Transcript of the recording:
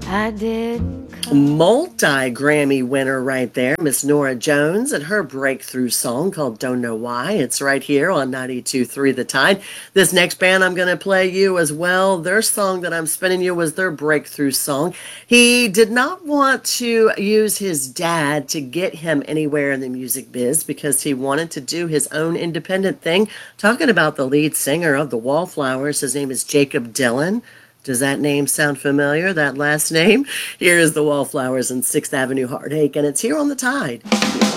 I didn't come. Multi-Grammy winner right there, Miss Nora Jones, and her breakthrough song called Don't Know Why. It's right here on 92.3 The Tide. This next band I'm going to play you as well. Their song that I'm spinning you was their breakthrough song. He did not want to use his dad to get him anywhere in the music biz because he wanted to do his own independent thing. Talking about the lead singer of the Wallflowers, his name is Jakob Dylan. Does that name sound familiar, that last name? Here is the Wallflowers and 6th Avenue Heartache, and it's here on the Tide.